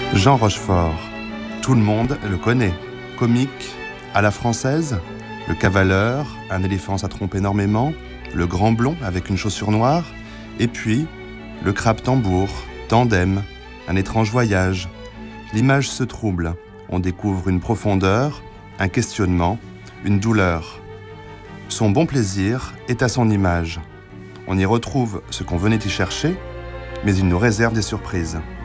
Jean Rochefort, tout le monde le connaît. Comique à la française, le cavaleur, un éléphant ça trompe énormément, le grand blond avec une chaussure noire, et puis le crabe-tambour, tandem, un étrange voyage. L'image se trouble, on découvre une profondeur, un questionnement, une douleur. Son bon plaisir est à son image. On y retrouve ce qu'on venait y chercher, mais il nous réserve des surprises.